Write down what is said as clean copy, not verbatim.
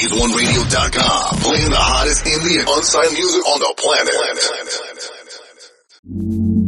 FazeOneRadio.com. Playing the hottest indie and unsigned music on the planet.